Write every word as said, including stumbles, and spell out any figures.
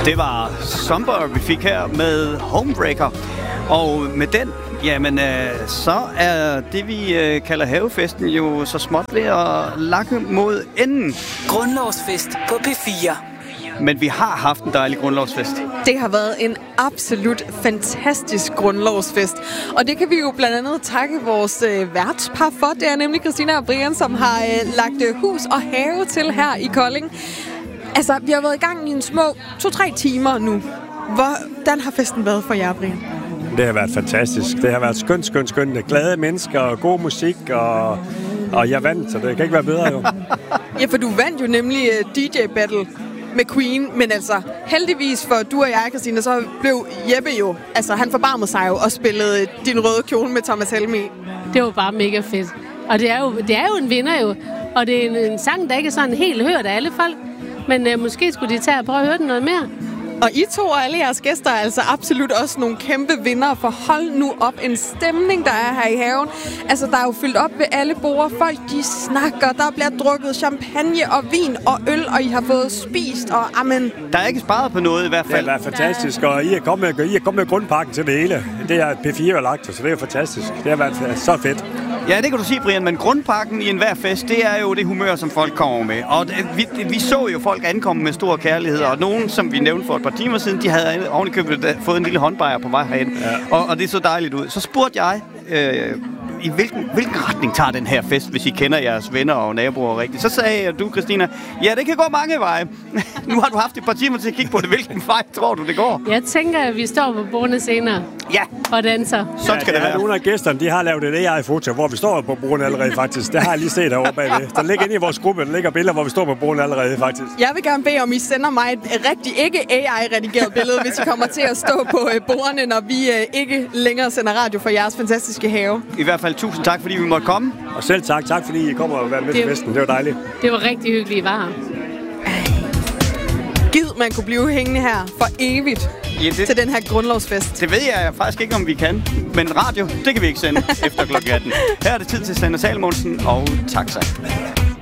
Det var Somber, vi fik her med Homebreaker. Og med den, jamen, øh, så er det, vi øh, kalder havefesten, jo så småt ved at lakke mod enden. Grundlovsfest på P fire. Men vi har haft en dejlig grundlovsfest. Det har været en absolut fantastisk grundlovsfest. Og det kan vi jo blandt andet takke vores øh, værtspar for. Det er nemlig Christina og Brian, som har øh, lagt øh, hus og have til her i Kolding. Altså, vi har været i gang i en små to-tre timer nu. Hvordan har festen været for jer, Brian? Det har været fantastisk. Det har været skønt, skønt, skønt. Glade mennesker og god musik, og, og jeg vandt, så det kan ikke være bedre jo. Ja, for du vandt jo nemlig uh, D J-battle med Queen, men altså heldigvis for du og jeg, Christina, så blev Jeppe jo, altså han forbarmede sig jo og spillede Din Røde Kjole med Thomas Helmig. Det var bare mega fedt. Og det er jo, det er jo en vinder jo, og det er en, en sang, der ikke er sådan helt hørt af alle folk, men uh, måske skulle de tage og prøve at høre den noget mere. Og I to og alle jeres gæster er altså absolut også nogle kæmpe vindere, for hold nu op en stemning, der er her i haven. Altså, der er jo fyldt op ved alle borde. Folk, de snakker, der bliver drukket champagne og vin og øl, og I har fået spist, og amen. Der er ikke sparet på noget i hvert fald. Det har været fantastisk, og I er kommet med, I er kommet med grundpakken til det hele. Det er P fire lagt, så det er fantastisk. Det har været så fedt. Ja, det kan du sige, Brian, men grundpakken i enhver fest, det er jo det humør, som folk kommer med. Og vi, vi så jo folk ankomme med stor kærlighed, og nogen, som vi nævnte for et par timer siden, de havde ovenikøbet fået en lille håndbajer på vej herhen. Ja. Og, og det så dejligt ud. Så spurgte jeg, øh, i hvilken, hvilken retning tager den her fest, hvis I kender jeres venner og naboer rigtigt? Så sagde du, Christina, ja, det kan gå mange veje. Nu har du haft et par timer til at kigge på det. Hvilken vej tror du, det går? Jeg tænker, at vi står på bordene senere. Ja. Og danser. Sådan ja, skal det, det være. Nogle af gæsterne, de har lavet et A I-foto, hvor vi står på bordene allerede faktisk. Det har jeg lige set herovre bagved. Der ligger inde i vores gruppe, der ligger billeder, hvor vi står på bordene allerede faktisk. Jeg vil gerne bede om, I sender mig et rigtig ikke A I-redigeret billede, hvis I kommer til at stå på bordene, når vi ikke længere sender radio for jeres fantastiske have. I hvert fald tusind tak, fordi vi måtte komme. Og selv tak. Tak, fordi I kommer og være med til festen. Det var dejligt. Det var rigtig hyggeligt, I var her. Gid, man kunne blive hængende her for evigt ja, det, til den her grundlovsfest. Det ved jeg faktisk ikke, om vi kan. Men radio, det kan vi ikke sende efter klokken atten. Her er det tid til Sander Salmonsen og tak sig.